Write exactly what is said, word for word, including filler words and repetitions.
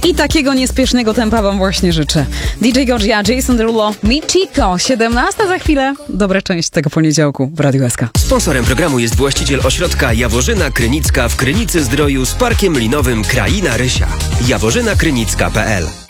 I takiego niespiesznego tempa wam właśnie życzę. D J Gorgia, Jason Derulo, Mi Chico, siedemnasta za chwilę. Dobra część tego poniedziałku w Radiu S K. Sponsorem programu jest właściciel ośrodka Jaworzyna Krynicka w Krynicy Zdroju z parkiem linowym Kraina Rysia. jaworzyna krynicka kropka p l